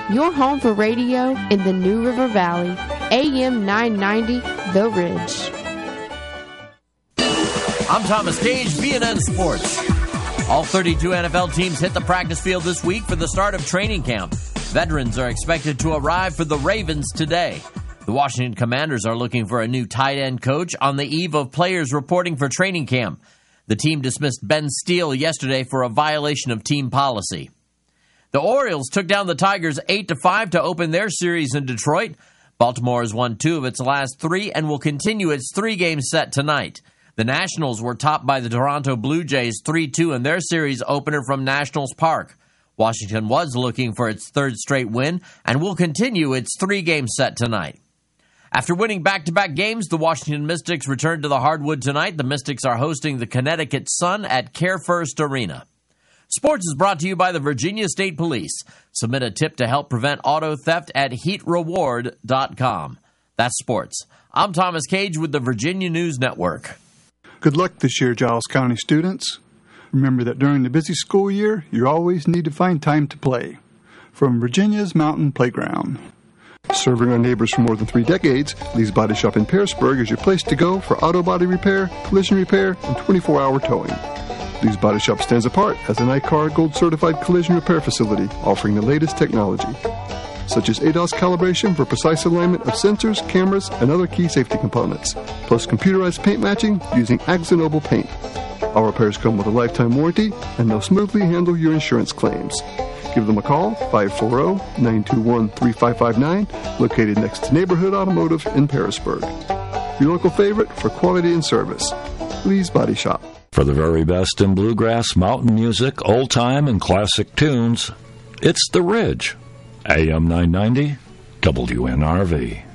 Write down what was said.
your home for radio in the New River Valley. AM 990, The Ridge. I'm Thomas Cage, BNN Sports. All 32 NFL teams hit the practice field this week for the start of training camp. Veterans are expected to arrive for the Ravens today. The Washington Commanders are looking for a new tight end coach on the eve of players reporting for training camp. The team dismissed Ben Steele yesterday for a violation of team policy. The Orioles took down the Tigers 8-5 to open their series in Detroit. Baltimore has won 2 of its last 3 and will continue its 3-game set tonight. The Nationals were topped by the Toronto Blue Jays 3-2 in their series opener from Nationals Park. Washington was looking for its 3rd straight win and will continue its 3-game set tonight. After winning back-to-back games, the Washington Mystics return to the hardwood tonight. The Mystics are hosting the Connecticut Sun at Care First Arena. Sports is brought to you by the Virginia State Police. Submit a tip to help prevent auto theft at heatreward.com. That's sports. I'm Thomas Cage with the Virginia News Network. Good luck this year, Giles County students. Remember that during the busy school year, you always need to find time to play. From Virginia's Mountain Playground. Serving our neighbors for more than 3 decades, Lee's Body Shop in Pearisburg is your place to go for auto body repair, collision repair, and 24-hour towing. Lee's Body Shop stands apart as an ICAR Gold Certified collision repair facility offering the latest technology, such as ADAS calibration for precise alignment of sensors, cameras, and other key safety components, plus computerized paint matching using Axonoble paint. Our repairs come with a lifetime warranty, and they'll smoothly handle your insurance claims. Give them a call, 540-921-3559, located next to Neighborhood Automotive in Pearisburg. Your local favorite for quality and service, Lee's Body Shop. For the very best in bluegrass, mountain music, old-time, and classic tunes, it's The Ridge. AM 990, WNRV.